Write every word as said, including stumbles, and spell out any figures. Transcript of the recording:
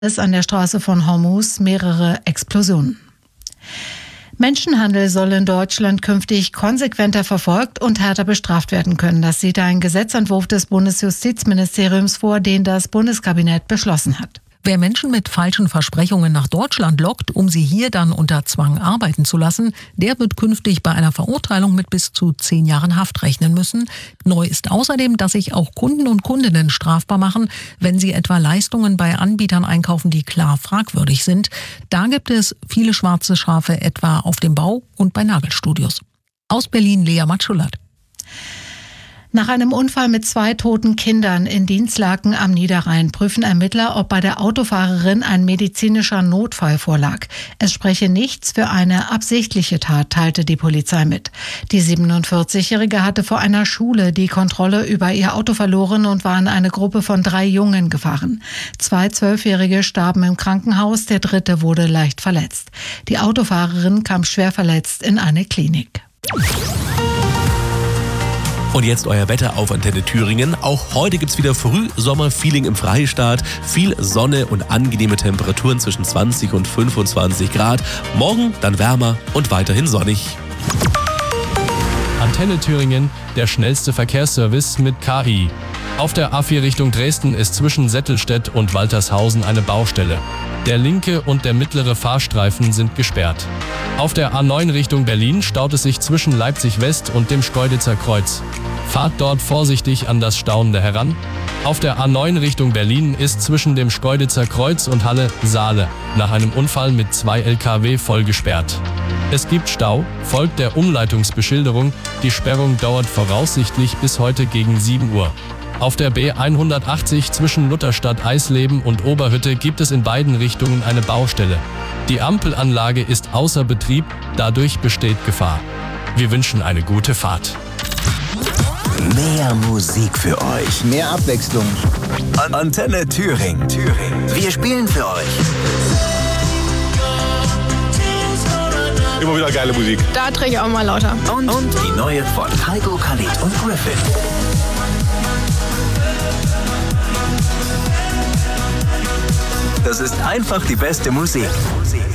Es an der Straße von Hormuz mehrere Explosionen. Menschenhandel soll in Deutschland künftig konsequenter verfolgt und härter bestraft werden können. Das sieht ein Gesetzentwurf des Bundesjustizministeriums vor, den das Bundeskabinett beschlossen hat. Wer Menschen mit falschen Versprechungen nach Deutschland lockt, um sie hier dann unter Zwang arbeiten zu lassen, der wird künftig bei einer Verurteilung mit bis zu zehn Jahren Haft rechnen müssen. Neu ist außerdem, dass sich auch Kunden und Kundinnen strafbar machen, wenn sie etwa Leistungen bei Anbietern einkaufen, die klar fragwürdig sind. Da gibt es viele schwarze Schafe, etwa auf dem Bau und bei Nagelstudios. Aus Berlin Lea Matschulat. Nach einem Unfall mit zwei toten Kindern in Dinslaken am Niederrhein prüfen Ermittler, ob bei der Autofahrerin ein medizinischer Notfall vorlag. Es spreche nichts für eine absichtliche Tat, teilte die Polizei mit. Die siebenundvierzigjährige hatte vor einer Schule die Kontrolle über ihr Auto verloren und war in eine Gruppe von drei Jungen gefahren. Zwei Zwölfjährige starben im Krankenhaus, der dritte wurde leicht verletzt. Die Autofahrerin kam schwer verletzt in eine Klinik. Und jetzt euer Wetter auf Antenne Thüringen. Auch heute gibt's wieder Frühsommerfeeling im Freistaat. Viel Sonne und angenehme Temperaturen zwischen zwanzig und fünfundzwanzig Grad. Morgen dann wärmer und weiterhin sonnig. Antenne Thüringen, der schnellste Verkehrsservice mit K I. Auf der A vier Richtung Dresden ist zwischen Settelstedt und Waltershausen eine Baustelle. Der linke und der mittlere Fahrstreifen sind gesperrt. Auf der A neun Richtung Berlin staut es sich zwischen Leipzig West und dem Schkeuditzer Kreuz. Fahrt dort vorsichtig an das Staunende heran. Auf der A neun Richtung Berlin ist zwischen dem Schkeuditzer Kreuz und Halle Saale nach einem Unfall mit zwei L K W voll gesperrt. Es gibt Stau, folgt der Umleitungsbeschilderung. Die Sperrung dauert voraussichtlich bis heute gegen sieben Uhr. Auf der B hundertachtzig zwischen Lutherstadt Eisleben und Oberhütte gibt es in beiden Richtungen eine Baustelle. Die Ampelanlage ist außer Betrieb, dadurch besteht Gefahr. Wir wünschen eine gute Fahrt. Mehr Musik für euch. Mehr Abwechslung. An Antenne Thüringen. Thüringen. Wir spielen für euch. Immer wieder geile Musik. Da drehe ich auch mal lauter. Und, und die neue von Heiko, Khalid und Griffin. Das ist einfach die beste Musik.